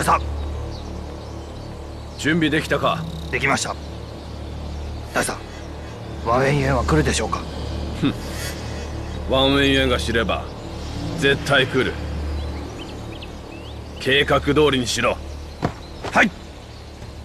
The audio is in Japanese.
さん、 準備できたか？ できました。大さん、ワンウェイユンは来るでしょうか？ ワンウェイユンが知れば絶対来る。計画通りにしろ。 はい。